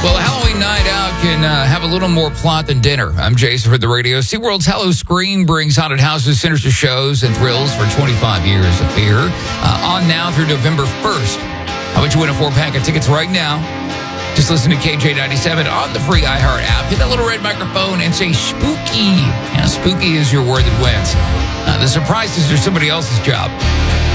Well, a Halloween night out can have a little more plot than dinner. I'm Jason for the radio. SeaWorld's Hello Scream brings haunted houses, centers of shows, and thrills for 25 years of fear. On now through November 1st. How about you win a 4-pack of tickets right now? Just listen to KJ97 on the free iHeart app. Hit that little red microphone and say spooky. Yeah, spooky is your word that wins. The surprise is there's somebody else's job.